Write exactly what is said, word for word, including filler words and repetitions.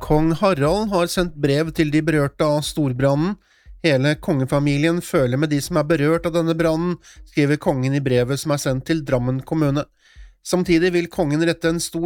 Kong Harald har sendt brev til de berørte av storbrannen. Hele kongefamilien føler med de som er berørt av denne brannen, skriver kongen i brevet som er sendt til Drammen kommune. Samtidig vil kongen rette en stor